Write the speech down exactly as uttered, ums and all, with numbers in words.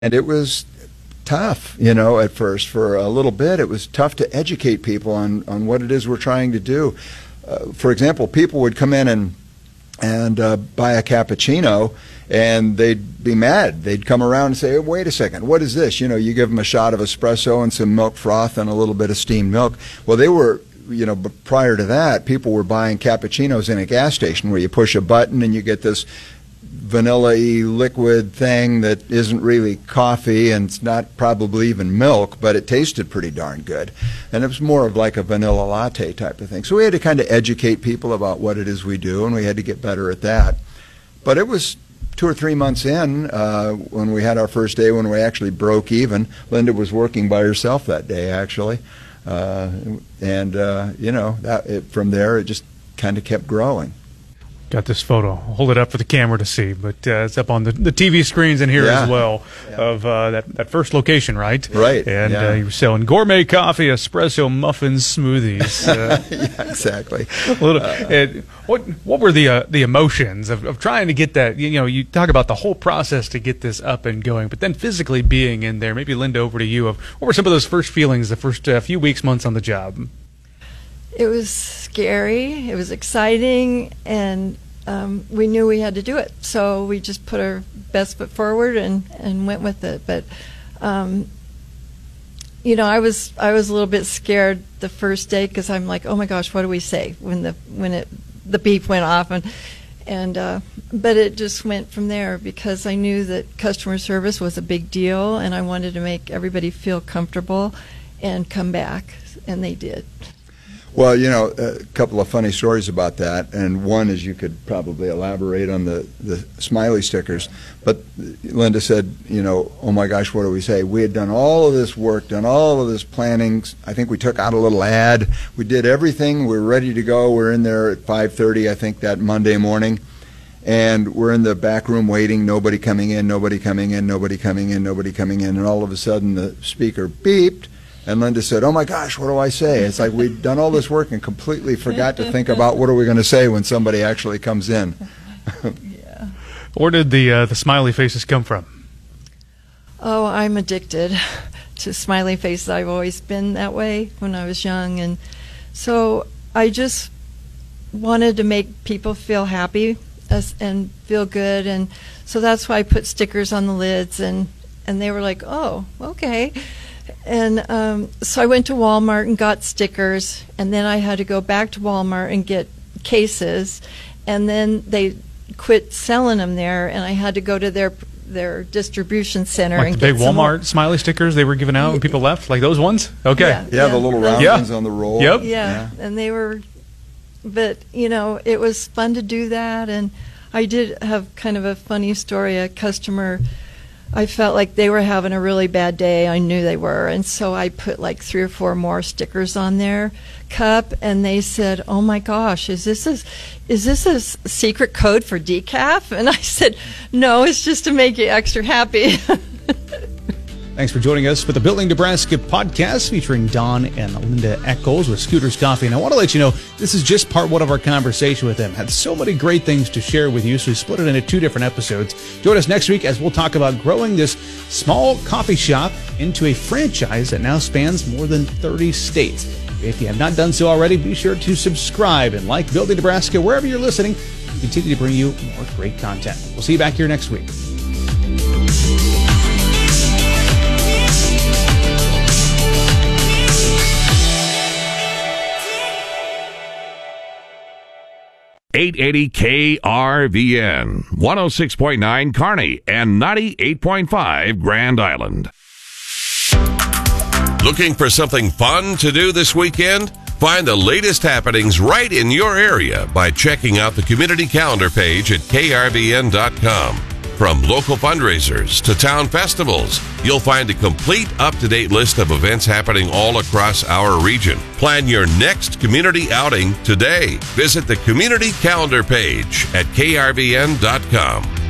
And it was tough, you know, at first. For a little bit, it was tough to educate people on, on what it is we're trying to do. Uh, for example, people would come in and and uh, buy a cappuccino, and they'd be mad. They'd come around and say, hey, wait a second, what is this? You know, you give them a shot of espresso and some milk froth and a little bit of steamed milk. Well, they were, you know, prior to that, people were buying cappuccinos in a gas station where you push a button and you get this vanilla-y liquid thing that isn't really coffee, and it's not probably even milk, but it tasted pretty darn good. And it was more of like a vanilla latte type of thing. So we had to kind of educate people about what it is we do, and we had to get better at that. But it was two or three months in uh, when we had our first day when we actually broke even. Linda was working by herself that day, actually. Uh, and, uh, you know, that, it, from there it just kind of kept growing. Got this photo. I'll hold it up for the camera to see, but uh, it's up on the, the T V screens in here yeah. as well yeah. of uh, that, that first location, right? Right. And yeah. uh, you were selling gourmet coffee, espresso, muffins, smoothies. Uh, yeah, exactly. little, uh, and what what were the uh, the emotions of, of trying to get that? You know, you talk about the whole process to get this up and going, but then physically being in there. Maybe Linda, over to you. Of what were some of those first feelings, the first uh, few weeks, months on the job? It was scary. It was exciting, and Um, we knew we had to do it, so we just put our best foot forward and, and went with it. But um, you know, I was I was a little bit scared the first day because I'm like, oh my gosh, what do we say when the when it the beep went off, and and uh, but it just went from there because I knew that customer service was a big deal, and I wanted to make everybody feel comfortable and come back, and they did. Well, you know, a couple of funny stories about that, and one is you could probably elaborate on the, the smiley stickers. But Linda said, you know, oh my gosh, what do we say? We had done all of this work, done all of this planning. I think we took out a little ad. We did everything. We were ready to go. We're in there at five thirty, I think, that Monday morning. And we're in the back room waiting, nobody coming in, nobody coming in, nobody coming in, nobody coming in. And all of a sudden the speaker beeped. And Linda said, oh my gosh, what do I say? It's like we'd done all this work and completely forgot to think about what are we going to say when somebody actually comes in. Yeah. Where did the uh, the smiley faces come from? Oh, I'm addicted to smiley faces. I've always been that way when I was young. And so I just wanted to make people feel happy as, and feel good. And so that's why I put stickers on the lids. And, and they were like, oh, okay. And um, so I went to Walmart and got stickers, and then I had to go back to Walmart and get cases, and then they quit selling them there, and I had to go to their their distribution center like and the get big some Walmart more. Smiley stickers they were giving out Yeah. when people left, like those ones? Okay. Yeah, Yeah, the little round Yeah. ones on the roll. Yep. Yeah, and they were, but you know, it was fun to do that, and I did have kind of a funny story. A customer, I felt like they were having a really bad day. I knew they were, and so I put like three or four more stickers on their cup, and they said, "Oh my gosh, is this a, is this a s- secret code for decaf?" And I said, "No, it's just to make you extra happy." Thanks for joining us for the Building Nebraska podcast featuring Don and Linda Echols with Scooters Coffee. And I want to let you know this is just part one of our conversation with them. Had so many great things to share with you, so we split it into two different episodes. Join us next week as we'll talk about growing this small coffee shop into a franchise that now spans more than thirty states. If you have not done so already, be sure to subscribe and like Building Nebraska wherever you're listening. We'll continue to bring you more great content. We'll see you back here next week. eight eighty K R V N, one oh six point nine Kearney, and ninety-eight point five Grand Island. Looking for something fun to do this weekend? Find the latest happenings right in your area by checking out the community calendar page at K R V N dot com. From local fundraisers to town festivals, you'll find a complete up-to-date list of events happening all across our region. Plan your next community outing today. Visit the community calendar page at K R V N dot com.